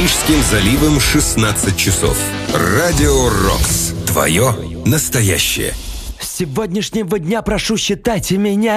Рижским заливом 16 часов. Радио Рокс. Твое настоящее. С сегодняшнего дня прошу считать меня